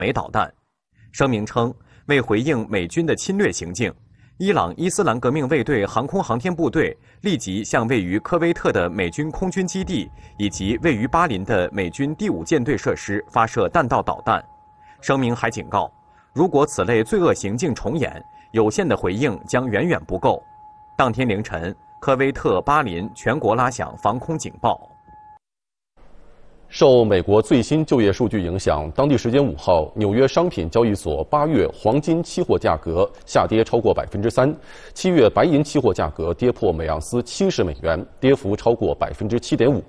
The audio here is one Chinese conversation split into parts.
枚导弹。声明称，为回应美军的侵略行径，伊朗伊斯兰革命卫队航空航天部队立即向位于科威特的美军空军基地以及位于巴林的美军第5舰队设施发射弹道导弹。声明还警告，如果此类罪恶行径重演，有限的回应将远远不够。当天凌晨，科威特、巴林全国拉响防空警报。 受美国最新就业数据影响，当地时间5号，纽约商品交易所8月黄金期货价格下跌超过3%，7月白银期货价格跌破每盎司70美元，跌幅超过7.5%。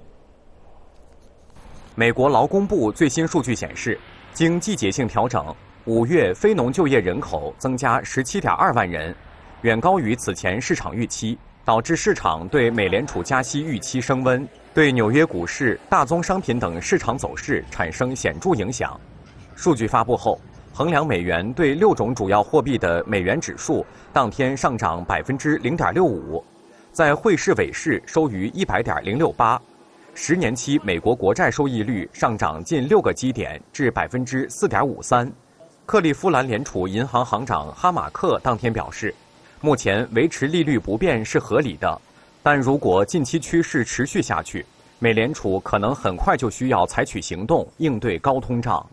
美国劳工部最新数据显示，经季节性调整，5月非农就业人口增加17.2万人，远高于此前市场预期，导致市场对美联储加息预期升温，对纽约股市、大宗商品等市场走势产生显著影响。数据发布后，衡量美元对6种主要货币的美元指数当天上涨0.65%，在汇市尾市收于100.068，10年期美国国债收益率上涨近6个基点至4.53%。克利夫兰联储银行行长哈马克当天表示，目前维持利率不变是合理的，但如果近期趋势持续下去，美联储可能很快就需要采取行动应对高通胀。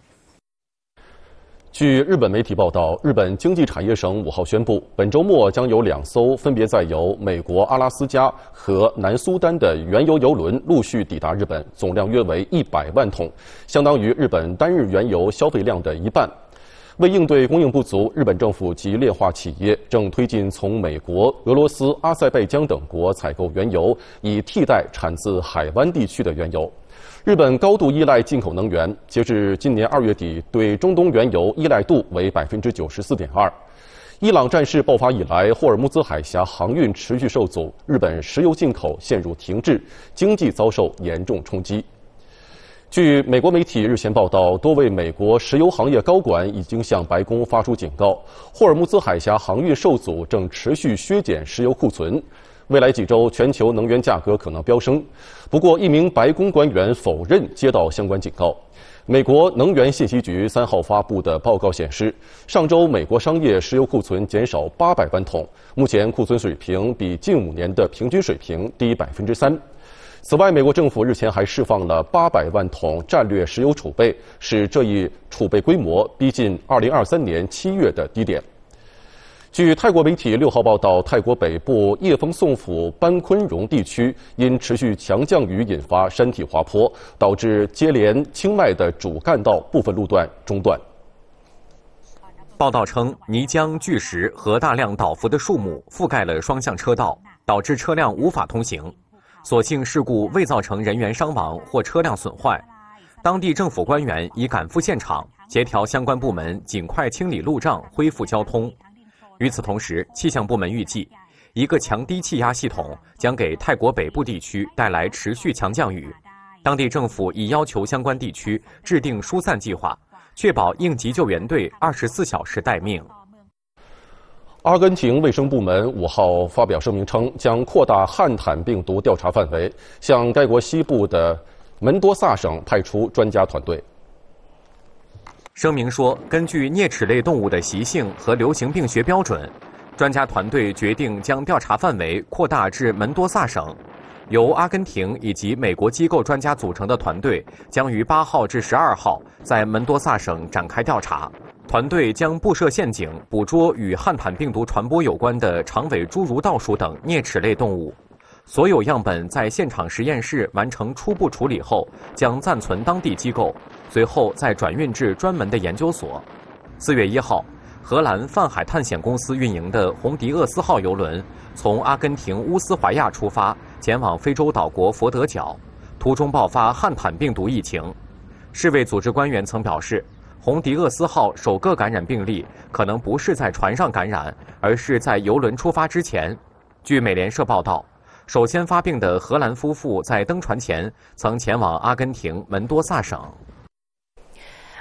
据日本媒体报道，日本经济产业省5号宣布，本周末将有2艘分别载有美国阿拉斯加和南苏丹的原油油轮陆续抵达日本，总量约为100万桶，相当于日本单日原油消费量的1半。为应对供应不足，日本政府及炼化企业正推进从美国、俄罗斯、阿塞拜疆等国采购原油，以替代产自海湾地区的原油。日本高度依赖进口能源，截至今年2月底，对中东原油依赖度为94.2%。伊朗战事爆发以来，霍尔木兹海峡航运持续受阻，日本石油进口陷入停滞，经济遭受严重冲击。据美国媒体日前报道，多位美国石油行业高管已经向白宫发出警告，霍尔木兹海峡航运受阻正持续削减石油库存，未来几周全球能源价格可能飙升。不过，一名白宫官员否认接到相关警告。美国能源信息局3号发布的报告显示，上周美国商业石油库存减少800万桶，目前库存水平比近5年的平均水平低3%。此外，美国政府日前还释放了800万桶战略石油储备，使这一储备规模逼近2023年7月的低点。据泰国媒体6号报道，泰国北部叶丰宋府班昆荣地区因持续强降雨引发山体滑坡，导致接连清迈的主干道部分路段中断。 报道称，泥浆、巨石和大量倒伏的树木覆盖了双向车道，导致车辆无法通行。所幸事故未造成人员伤亡或车辆损坏。当地政府官员已赶赴现场，协调相关部门尽快清理路障，恢复交通。与此同时，气象部门预计，一个强低气压系统将给泰国北部地区带来持续强降雨。当地政府已要求相关地区制定疏散计划，确保应急救援队24小时待命。 阿根廷卫生部门5号发表声明称，将扩大汉坦病毒调查范围，向该国西部的门多萨省派出专家团队。 声明说，根据啮齿类动物的习性和流行病学标准，专家团队决定将调查范围扩大至门多萨省。由阿根廷以及美国机构专家组成的团队将于8号至12号在门多萨省展开调查。团队将布设陷阱，捕捉与汉坦病毒传播有关的长尾侏儒倒鼠等啮齿类动物。所有样本在现场实验室完成初步处理后，将暂存当地机构，随后再转运至专门的研究所。4月1号，荷兰泛海探险公司运营的洪迪厄斯号邮轮从阿根廷乌斯怀亚出发，前往非洲岛国佛得角，途中爆发汉坦病毒疫情。世卫组织官员曾表示，洪迪厄斯号首个感染病例可能不是在船上感染，而是在邮轮出发之前。据美联社报道，首先发病的荷兰夫妇在登船前曾前往阿根廷门多萨省。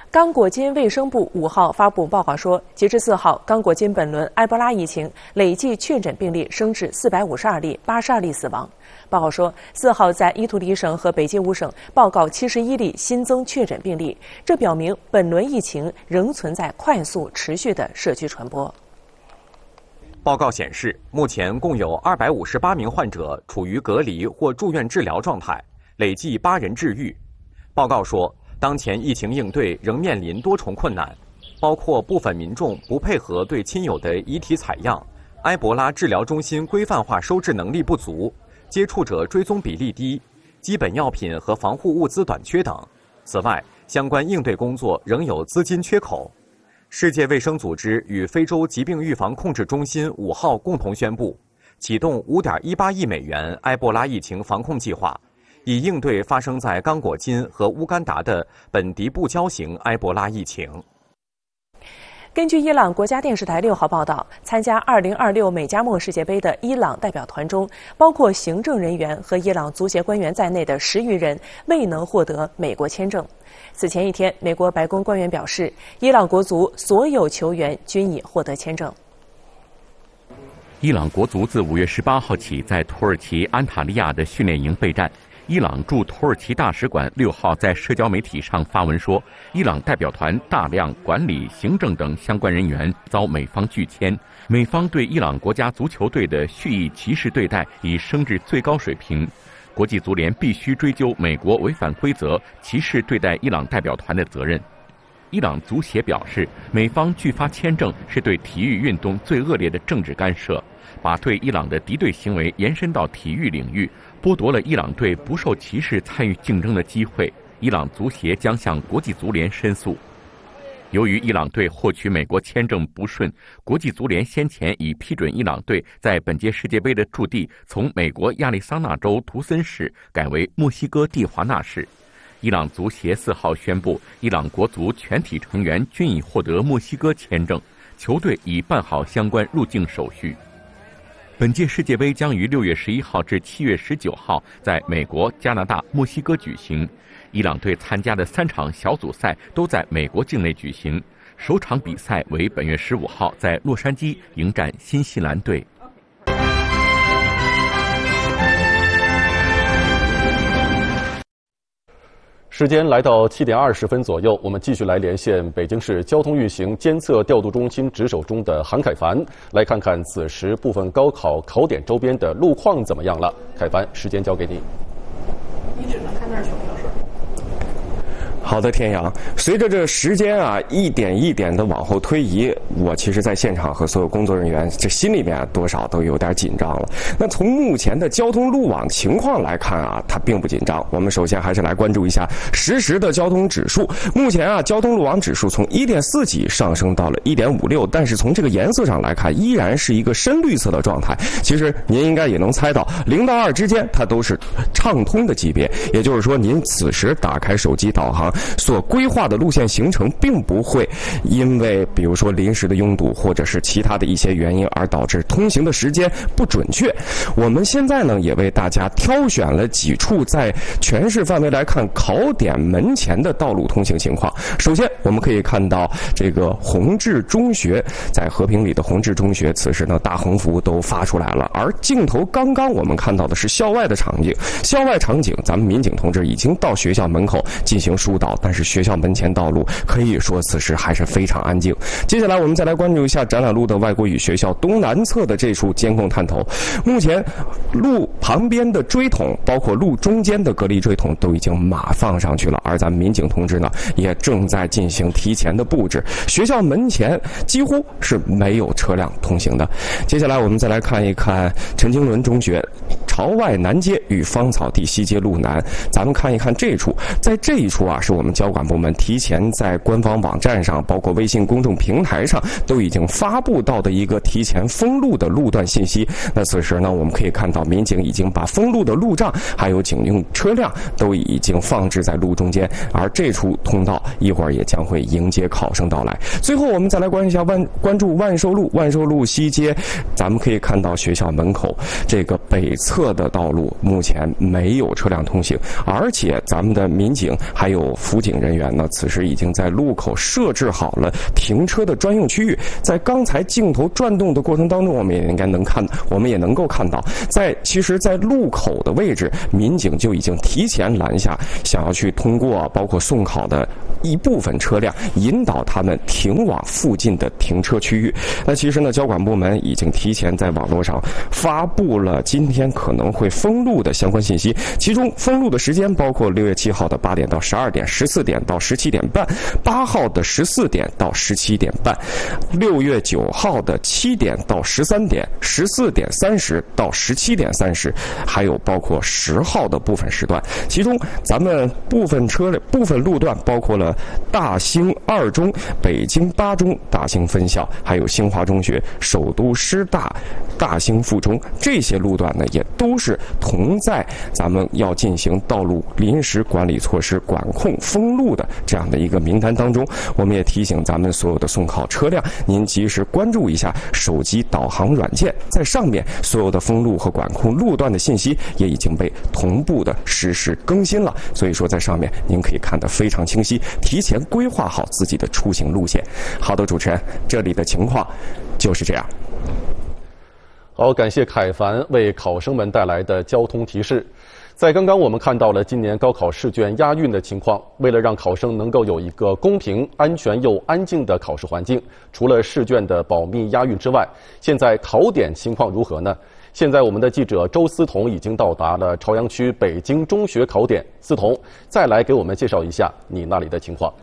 刚果金卫生部5号发布报告说，截至4号，刚果金本轮埃博拉疫情累计确诊病例升至452例，82例死亡。报告说，4号在伊图里省和北街舞省报告71例新增确诊病例，这表明本轮疫情仍存在快速持续的社区传播。 报告显示，目前共有258名患者处于隔离或住院治疗状态，累计8人治愈。报告说，当前疫情应对仍面临多重困难，包括部分民众不配合对亲友的遗体采样、埃博拉治疗中心规范化收治能力不足、接触者追踪比例低、基本药品和防护物资短缺等。此外，相关应对工作仍有资金缺口。世界卫生组织与非洲疾病预防控制中心5号共同宣布，启动5.18亿美元埃博拉疫情防控计划，以应对发生在刚果金和乌干达的本迪布礁型埃博拉疫情。 根据伊朗国家电视台6号报道，参加2026美加墨世界杯的伊朗代表团中，包括行政人员和伊朗足协官员在内的10余人未能获得美国签证。此前一天，美国白宫官员表示，伊朗国足所有球员均已获得签证。 伊朗国足自5月18号起在土耳其安塔利亚的训练营备战。伊朗驻土耳其大使馆6号在社交媒体上发文说，伊朗代表团大量管理、行政等相关人员遭美方拒签，美方对伊朗国家足球队的蓄意歧视对待已升至最高水平。国际足联必须追究美国违反规则、歧视对待伊朗代表团的责任。伊朗足协表示，美方拒发签证是对体育运动最恶劣的政治干涉，把对伊朗的敌对行为延伸到体育领域，剥夺了伊朗队不受歧视参与竞争的机会。伊朗足协将向国际足联申诉。由于伊朗队获取美国签证不顺，国际足联先前已批准伊朗队在本届世界杯的驻地从美国亚利桑那州图森市改为墨西哥蒂华纳市。伊朗足协4号宣布，伊朗国足全体成员均已获得墨西哥签证，球队已办好相关入境手续。本届世界杯将于6月11号至7月19号在美国、加拿大、墨西哥举行。伊朗队参加的3场小组赛都在美国境内举行，首场比赛为本月15号在洛杉矶迎战新西兰队。 时间来到7点20分左右，我们继续来连线北京市交通运行监测调度中心值守中的韩凯凡，来看看此时部分高考考点周边的路况怎么样了。凯凡，时间交给你。 你只能看那儿9个小时。 好的，天阳，随着这时间一点一点的往后推移，我其实在现场和所有工作人员这心里面多少都有点紧张了。那从目前的交通路网情况来看它并不紧张。我们首先还是来关注一下实时的交通指数。目前交通路网指数从1.4几上升到了1.56，但是从这个颜色上来看，依然是一个深绿色的状态。其实您应该也能猜到，0到2之间它都是畅通的级别，也就是说，您此时打开手机导航所规划的路线行程并不会因为比如说临时的拥堵或者是其他的一些原因而导致通行的时间不准确。我们现在呢也为大家挑选了几处在全市范围来看考点门前的道路通行情况。首先我们可以看到这个宏志中学，在和平里的宏志中学此时呢大横幅都发出来了，而镜头刚刚我们看到的是校外的场景。校外场景咱们民警同志已经到学校门口进行疏导，但是学校门前道路可以说此时还是非常安静。接下来我们再来关注一下展览路的外国语学校东南侧的这处监控探头。目前路旁边的锥筒，包括路中间的隔离锥筒都已经码放上去了，而咱们民警同志呢也正在进行提前的布置。学校门前几乎是没有车辆通行的。接下来我们再来看一看陈经纶中学朝外南街与芳草地西街路南，咱们看一看这处，在这一处是我们交管部门提前在官方网站上，包括微信公众平台上都已经发布到的一个提前封路的路段信息。那此时呢，我们可以看到民警已经经把封路的路障还有警用车辆都已经放置在路中间，而这处通道一会儿也将会迎接考生到来。最后我们再来关注万寿路西街，咱们可以看到学校门口这个北侧的道路目前没有车辆通行，而且咱们的民警还有辅警人员呢，此时已经在路口设置好了停车的专用区域。在刚才镜头转动的过程当中，我们也能够看到，其实在路口的位置，民警就已经提前拦下想要去通过包括送考的一部分车辆，引导他们停往附近的停车区域。那其实呢，交管部门已经提前在网络上发布了今天可能会封路的相关信息，其中封路的时间包括6月7号的8点到12点，14点到17点半，8号的14点到17点半，6月9号的7点到13点，14点30到17点30，还有包括10号的部分时段。其中咱们部分路段包括了大兴2中、北京8中大兴分校，还有兴华中学、首都师大大兴附中，这些路段呢也都是同在咱们要进行道路临时管理措施管控封路的这样的一个名单当中。我们也提醒咱们所有的送考车辆，您及时关注一下手机导航软件，在上面所有的封路和管控路段的信息也已经被同步的实时更新了，所以说在上面您可以看得非常清晰，提前规划好自己的出行路线。好的，主持人，这里的情况就是这样。 好，感谢凯凡为考生们带来的交通提示。在刚刚我们看到了今年高考试卷押运的情况，为了让考生能够有一个公平、安全又安静的考试环境，除了试卷的保密押运之外，现在考点情况如何呢？现在我们的记者周思彤已经到达了朝阳区北京中学考点。思彤，再来给我们介绍一下你那里的情况。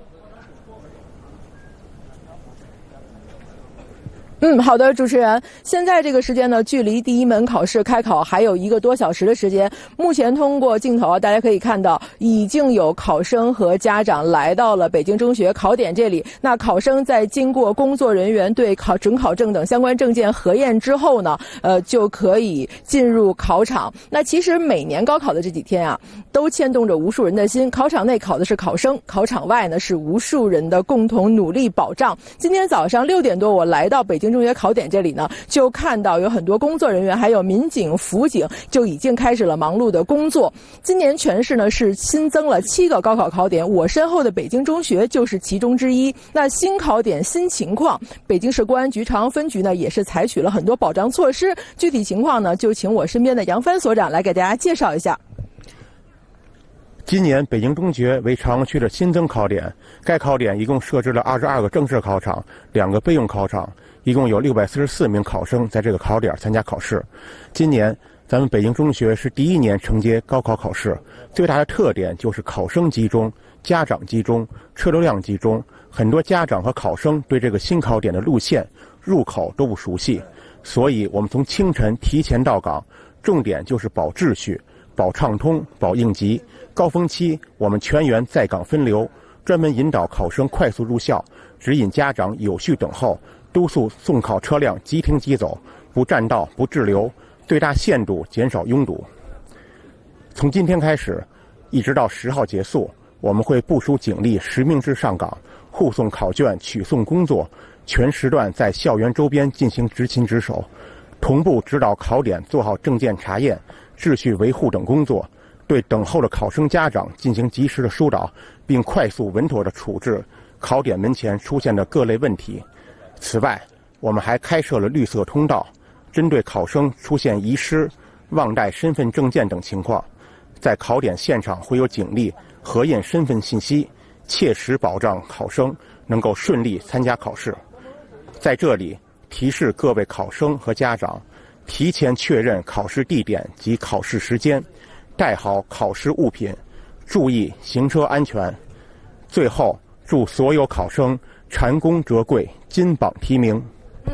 好的，主持人。现在这个时间呢，距离第一门考试开考还有1个多小时的时间。目前通过镜头，大家可以看到，已经有考生和家长来到了北京中学考点这里。那考生在经过工作人员对准考证等相关证件核验之后呢，就可以进入考场。那其实每年高考的这几天啊，都牵动着无数人的心。考场内考的是考生，考场外呢是无数人的共同努力保障。今天早上6点多，我来到北京中学考点这里呢，就看到有很多工作人员还有民警、辅警就已经开始了忙碌的工作。今年全市呢是新增了7个高考考点，我身后的北京中学就是其中之一。那新考点新情况，北京市公安局朝阳分局呢也是采取了很多保障措施。具体情况呢，就请我身边的杨帆所长来给大家介绍一下。 今年北京中学为朝阳区的新增考点，该考点一共设置了22个正式考场，2个备用考场，一共有644名考生在这个考点参加考试。今年咱们北京中学是第1年承接高考考试，最大的特点就是考生集中、家长集中、车流量集中。很多家长和考生对这个新考点的路线、入口都不熟悉，所以我们从清晨提前到岗，重点就是保秩序、保畅通、保应急。高峰期我们全员在岗分流，专门引导考生快速入校，指引家长有序等候，督促送考车辆即停即走，不占道不滞留，最大限度减少拥堵。从今天开始一直到10号结束，我们会部署警力实名制上岗，护送考卷取送工作全时段在校园周边进行执勤值守，同步指导考点做好证件查验、秩序维护等工作，对等候的考生家长进行及时的疏导，并快速稳妥地处置考点门前出现的各类问题。此外，我们还开设了绿色通道，针对考生出现遗失、忘带身份证件等情况，在考点现场会有警力核验身份信息，切实保障考生能够顺利参加考试。在这里提示各位考生和家长，提前确认考试地点及考试时间，带好考试物品，注意行车安全。最后，祝所有考生蟾宫折桂，金榜题名。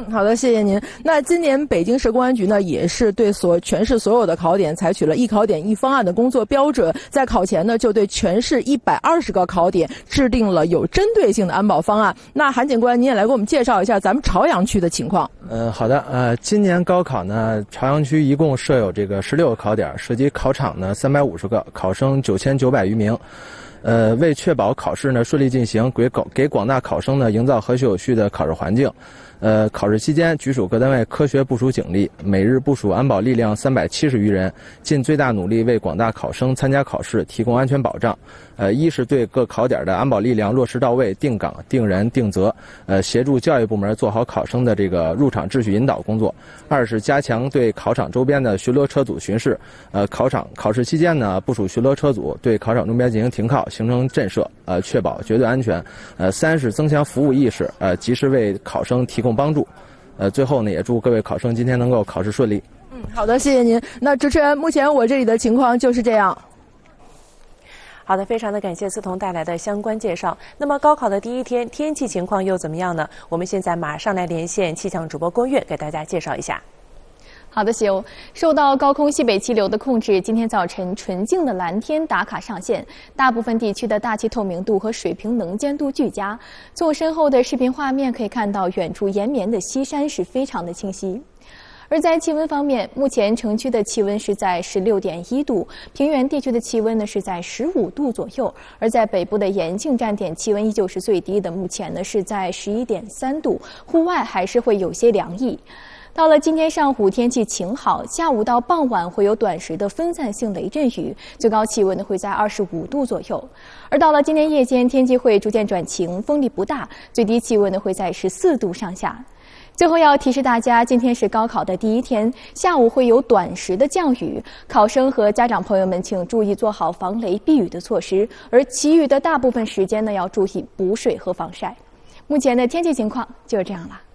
好的，谢谢您。那今年北京市公安局呢，也是对全市所有的考点采取了一考点一方案的工作标准，在考前呢，就对全市120个考点制定了有针对性的安保方案。那韩警官，您也来给我们介绍一下咱们朝阳区的情况。 好的，今年高考呢，朝阳区一共设有这个16个考点，涉及考场呢350个，考生9900余名。为确保考试呢顺利进行，给广大考生呢营造和谐有序的考试环境。考试期间，局属各单位科学部署警力，每日部署安保力量370余人，尽最大努力为广大考生参加考试提供安全保障。一是对各考点的安保力量落实到位，定岗、定人、定责，协助教育部门做好考生的这个入场秩序引导工作。二是加强对考场周边的巡逻车组巡视，考试期间呢，部署巡逻车组对考场周边进行停靠，形成震慑，确保绝对安全。三是增强服务意识，及时为考生提供帮助。最后呢，也祝各位考生今天能够考试顺利。 好的，谢谢您。那主持人，目前我这里的情况就是这样。 好的，非常的感谢思彤带来的相关介绍。那么高考的第一天，天气情况又怎么样呢？我们现在马上来连线气象主播郭跃，给大家介绍一下。 好的，秀，受到高空西北气流的控制，今天早晨纯净的蓝天打卡上线，大部分地区的大气透明度和水平能见度俱佳。从我身后的视频画面可以看到，远处延绵的西山是非常的清晰。而在气温方面，目前城区的气温是在16.1度，平原地区的气温呢是在15度左右，而在北部的延庆站点气温依旧是最低的，目前呢是在11.3度，户外还是会有些凉意。到了今天上午，天气晴好，下午到傍晚会有短时的分散性雷阵雨，最高气温呢会在25度左右。而到了今天夜间，天气会逐渐转晴，风力不大，最低气温呢会在14度上下。最后要提示大家，今天是高考的第一天，下午会有短时的降雨，考生和家长朋友们请注意做好防雷避雨的措施，而其余的大部分时间呢要注意补水和防晒。目前的天气情况就是这样了。